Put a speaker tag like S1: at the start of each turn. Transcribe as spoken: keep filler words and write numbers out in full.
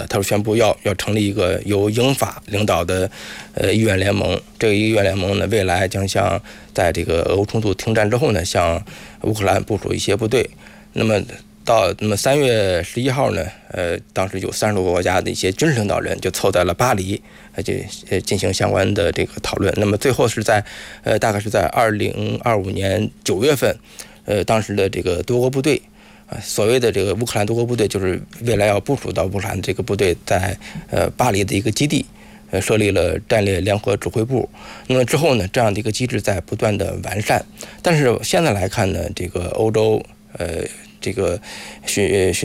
S1: 的，他说宣布要要成立一个由英法领导的呃医院联盟。这个医院联盟呢，未来将向在这个俄乌冲突停战之后呢，向乌克兰部署一些部队。那么到那么三月十一号呢，呃，当时有三十多个国家的一些军事领导人就凑在了巴黎，呃，就呃进行相关的这个讨论。那么最后是在呃大概是在二零二五年九月份，呃，当时的这个多国部队。所谓的这个乌克兰多国部队，就是未来要部署到乌克兰这个部队在呃巴黎的一个基地，呃设立了战略联合指挥部。那么之后呢，这样的一个机制在不断的完善。但是现在来看呢，这个欧洲呃这个巡巡